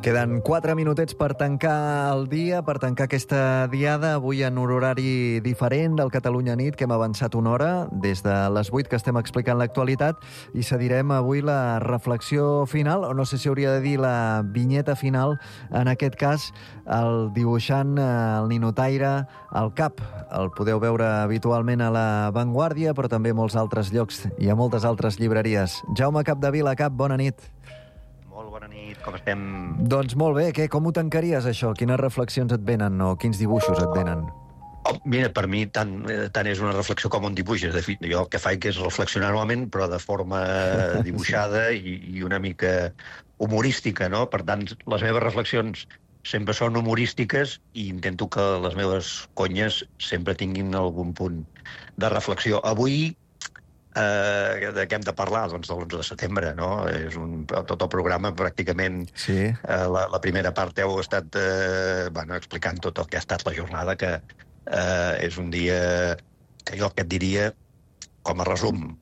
Queden 4 minutets per tancar el dia, per tancar aquesta diada, avui en un horari diferent del Catalunya Nit, que hem avançat una hora, des de les 8 que estem explicant l'actualitat, i cedirem avui la reflexió final, o no sé si hauria de dir la vinyeta final, en aquest cas, el dibuixant, el ninotaire, el Cap. El podeu veure habitualment a La Vanguardia, però també a molts altres llocs i a moltes altres llibreries. Jaume Capdevila, Cap, bona nit. Molt bona nit, com estem? Doncs molt bé, com ho tancaries, això? Quines reflexions et venen o quins dibuixos et venen? Mira, per mi tant és una reflexió com un dibuix. De fet, jo el que faig és reflexionar normalment, però de forma dibuixada i una mica humorística, no? Per tant, les meves reflexions sempre són humorístiques i intento que les meves conyes sempre tinguin algun punt de reflexió. Avui, de què hem de parlar? Doncs de l'11 de setembre, no? És tot el programa, pràcticament, sí. La primera part heu estat explicant tot el que ha estat la jornada, que és un dia que jo et diria, com a resum,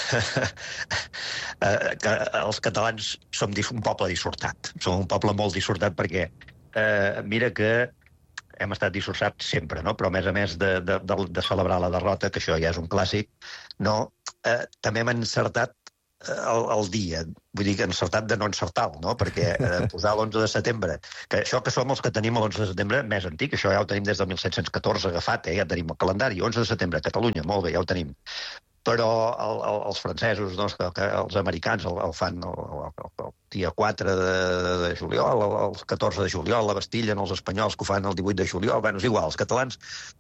que els catalans som un poble dissortat. Som un poble molt dissortat perquè mira que hem estat dissortats sempre, no? Però a més de celebrar la derrota, que això ja és un clàssic, no? També hem encertat el dia, vull dir que encertat de no encertar-lo, no? Perquè posar l'11 de setembre, que això que som els que tenim l'11 de setembre més antic, això ja ho tenim des del 1714 agafat, ja tenim el calendari, 11 de setembre, Catalunya, molt bé, ja ho tenim. Però els francesos, doncs, els americans el fan el dia 4 de juliol, el 14 de juliol, la Bastilla, els espanyols que ho fan el 18 de juliol, és igual, els catalans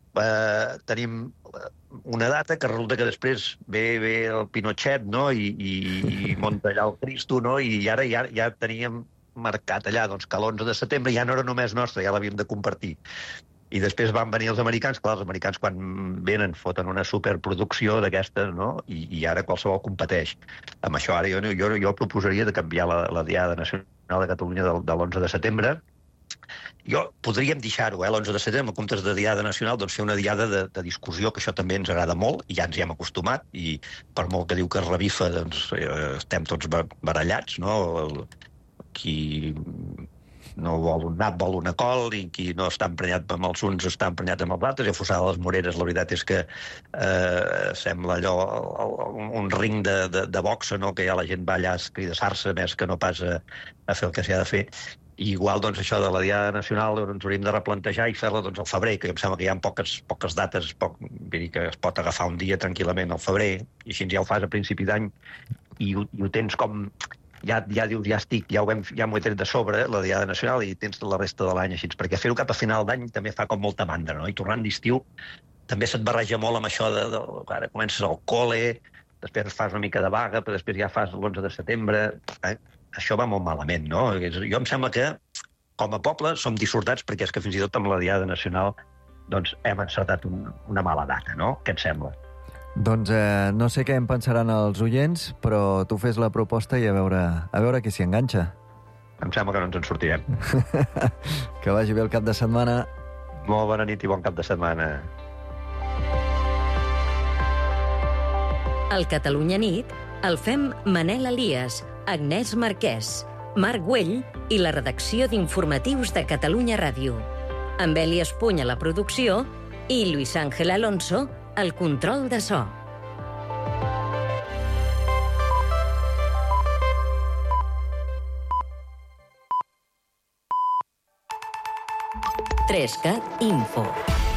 tenim una data que resulta que després ve el Pinochet, no? I munta allà el Cristo, no? I ara ja teníem marcat allà doncs, que l'11 de setembre ja no era només nostre, ja l'havíem de compartir. I després van venir els americans, clar, els americans quan venen foten una superproducció d'aquestes, no? I ara qualsevol competeix. Amb això ara jo proposaria de canviar la Diada Nacional de Catalunya de l'11 de setembre. Podríem deixar-ho, l'11 de setembre, en comptes de Diada Nacional, doncs fer una diada de discussió, que això també ens agrada molt, i ja ens hi hem acostumat, i per molt que diu que es revifa, doncs estem tots barallats, no? Qui no vol un nap, vol una col, i qui no està emprenyat amb els uns està emprenyat amb els altres, i a Fossar de les Moreres la veritat és que sembla allò un ring de boxa, no? Que ja la gent va allà a escridassar-se més que no pas a fer el que s'hi ha de fer. I igual, doncs, això de la Diada Nacional ens hauríem de replantejar i fer-la doncs, al febrer, que em sembla que hi ha poques dates, vull dir que es pot agafar un dia tranquil·lament al febrer, i així ja ho fas a principi d'any, i ho tens com... Ja dius, ja m'ho he tret de sobre, la Diada Nacional, i tens la resta de l'any així, perquè fer-ho cap a final d'any també fa com molta mandra, no? I tornant d'estiu també se't barreja molt amb això ara comences al col·le, després fas una mica de vaga, però després ja fas l'11 de setembre... Això va molt malament, no? Jo em sembla que, com a poble, som dissortats perquè és que fins i tot amb la Diada Nacional doncs hem encertat una mala data, no? Què et sembla? Doncs no sé què en pensaran els oients, però tu fes la proposta i a veure qui s'hi enganxa. Em sembla que no ens en sortirem. Que vagi bé el cap de setmana. Molt bona nit i bon cap de setmana. El Catalunya Nit el fem Manel Elias, Agnès Marquès, Marc Güell i la redacció d'informatius de Catalunya Ràdio. Amb Eli Espuny a la producció i Luis Ángel Alonso al control de so. Trescat Info.